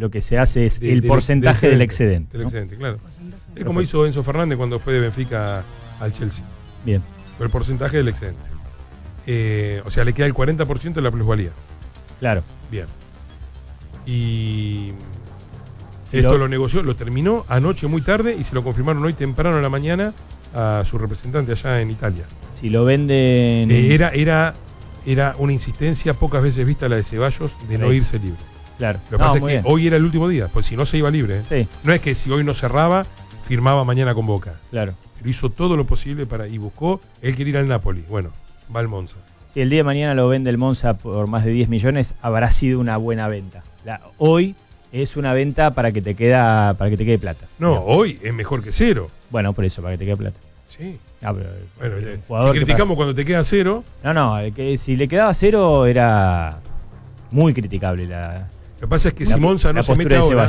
lo que se hace es el porcentaje del excedente. Del ¿no? excedente, claro. Es como hizo Enzo Fernández cuando fue de Benfica al Chelsea. Bien. Fue el porcentaje del excedente. O sea, le queda el 40% de la plusvalía. Claro. Bien. Y esto lo negoció, lo terminó anoche muy tarde y se lo confirmaron hoy temprano en la mañana a su representante allá en Italia. Si lo venden... Era una insistencia pocas veces vista la de Ceballos de no irse libre. Claro. Lo que pasa es que hoy era el último día, pues si no se iba libre. Sí. No es que si hoy no cerraba, firmaba mañana con Boca. Claro. Pero hizo todo lo posible y buscó, él quería ir al Napoli. Bueno, va al Monza. Si el día de mañana lo vende el Monza por más de 10 millones, habrá sido una buena venta. Hoy es una venta para que te quede plata. No, hoy es mejor que cero. Bueno, por eso, para que te quede plata. Sí. Pero bueno, si criticamos cuando te queda cero. No, si le quedaba cero era muy criticable Lo que pasa es que si Monza no se mete ahora.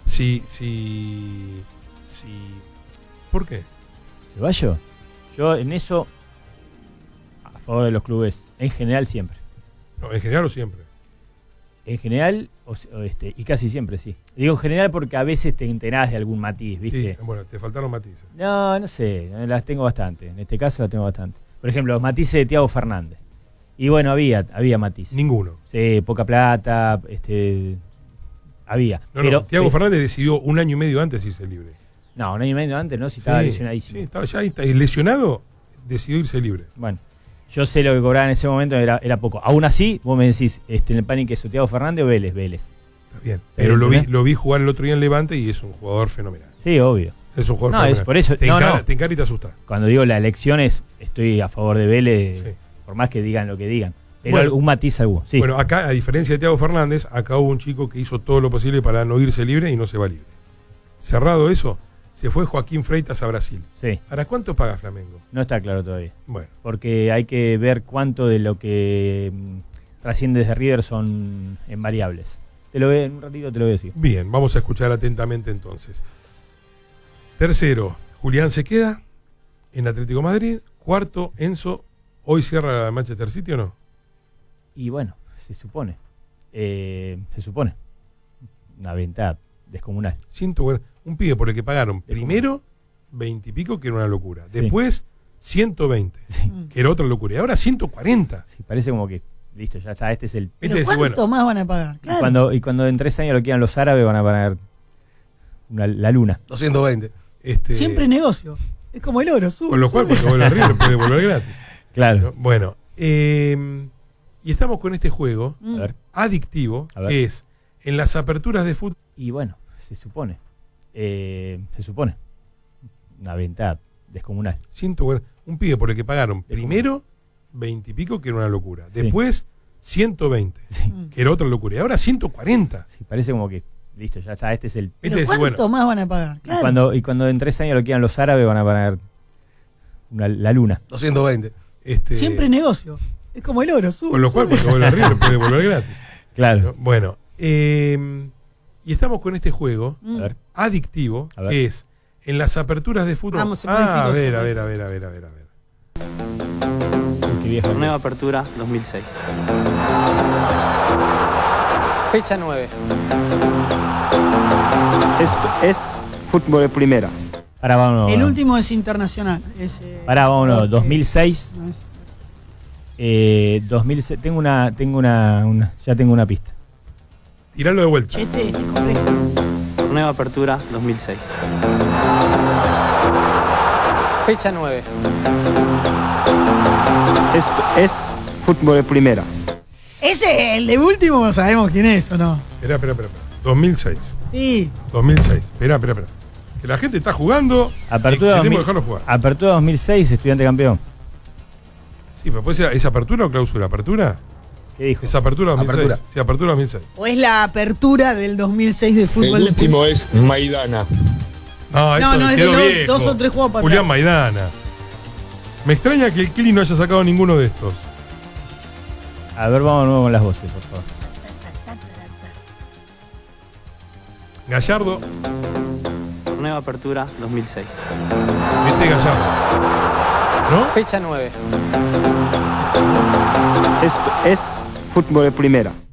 ¿Por qué? ¿Ceballos? Yo en eso, a favor de los clubes, en general siempre. No, en general o siempre. En general, y casi siempre sí. Digo en general porque a veces te enterás de algún matiz, ¿viste? Sí, bueno, te faltaron matices. No sé, las tengo bastante. En este caso las tengo bastante. Por ejemplo, los matices de Thiago Fernández. Y bueno, había matices. Ninguno. Sí, poca plata, había. No, Thiago Fernández decidió un año y medio antes irse libre. No, un año y medio antes, ¿no? Si estaba lesionadísimo. Sí, estaba ya lesionado, decidió irse libre. Bueno. Yo sé lo que cobraba en ese momento, era poco. Aún así, vos me decís, en el Panic, ¿es Thiago Fernández o Vélez? Está bien, pero lo vi jugar el otro día en Levante y es un jugador fenomenal. Sí, obvio. Es un jugador fenomenal. Es por eso. Te encara y te asusta. Cuando digo la elección estoy a favor de Vélez, por más que digan lo que digan. Pero un matiz alguno. Sí. Bueno, acá, a diferencia de Thiago Fernández, acá hubo un chico que hizo todo lo posible para no irse libre y no se va libre. Cerrado eso, se fue Joaquín Freitas a Brasil. Sí. ¿Ahora cuánto paga Flamengo? No está claro todavía. Bueno. Porque hay que ver cuánto de lo que trasciende desde River son en variables. En un ratito te lo voy a decir. Bien, vamos a escuchar atentamente entonces. Tercero, Julián se queda en Atlético Madrid. Cuarto, Enzo. ¿Hoy cierra Manchester City o no? Y bueno, se supone. Una venta descomunal. Un pibe por el que pagaron primero 20 y pico, que era una locura. Después 120, que era otra locura. Y ahora 140. Sí, parece como que listo, ya está. Este es el. ¿Pero cuánto más van a pagar? Claro. Y cuando en 3 años lo quieran los árabes, van a pagar la luna. 220. Siempre negocio. Es como el oro, sube. Con lo cual, cuando vuelve a River puede volver gratis. Claro. ¿No? Bueno, y estamos con este juego adictivo, que es en las aperturas de fútbol. Y bueno, se supone. Una venta descomunal. Un pibe por el que pagaron primero 20 y pico, que era una locura. Después 120, que era otra locura. Y ahora 140. Sí, parece como que listo, ya está. Este es el. ¿Pero cuánto más van a pagar? Claro. Y cuando en 3 años lo quieran los árabes, van a pagar la luna. 220. Siempre negocio. Es como el oro, sube. Con lo cual, cuando vuelve a River puede volver gratis. Claro. ¿No? Bueno, y estamos con este juego adictivo, que es en las aperturas de fútbol. A ver. Nueva apertura 2006. Fecha 9. Es fútbol de primera. Ahora vámonos. El último es internacional. Ahora vámonos, 2006. 2006. Tengo una pista. Tiralo de vuelta. Nueva apertura 2006. Fecha 9. Es fútbol de primera. Ese, el de último, sabemos quién es o no. Espera. 2006. Sí. 2006. Espera. Que la gente está jugando. Apertura tenemos que dejarlo jugar. Apertura 2006, Estudiante campeón. Sí, pero ¿puede ser esa apertura o clausura? ¿Apertura? ¿Qué dijo? Es apertura 2006. Apertura. Sí, apertura 2006. O es la apertura del 2006 de fútbol. El último es Maidana. No, eso es quedó de viejo. 2 o 3 juegos para Julián atrás. Maidana. Me extraña que el Kili no haya sacado ninguno de estos. A ver, vamos de nuevo con las voces, por favor. Gallardo. Nueva apertura 2006. Viste Gallardo. ¿No? Fecha 9. Es fútbol de primera.